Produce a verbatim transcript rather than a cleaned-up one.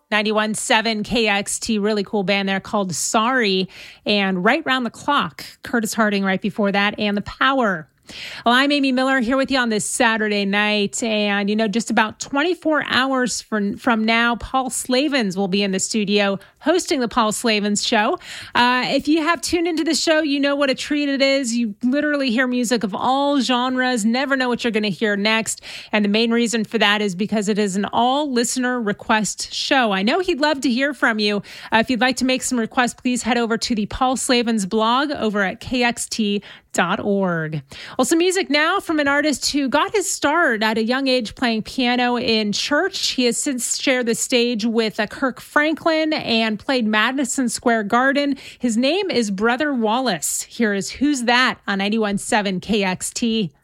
ninety-one point seven K X T, really cool band there called Sorry. And Right Round the Clock, Curtis Harding right before that, and The Power. Well, I'm Amy Miller here with you on this Saturday night. And, you know, just about twenty-four hours from, from now, Paul Slavens will be in the studio hosting the Paul Slavens Show. Uh, if you have tuned into the show, you know what a treat it is. You literally hear music of all genres, never know what you're going to hear next. And the main reason for that is because it is an all listener request show. I know he'd love to hear from you. Uh, if you'd like to make some requests, please head over to the Paul Slavens blog over at K X T dot org. Well, some music now from an artist who got his start at a young age playing piano in church. He has since shared the stage with uh, Kirk Franklin and played Madison Square Garden. His name is Brother Wallace. Here is Who's That on ninety-one point seven K X T.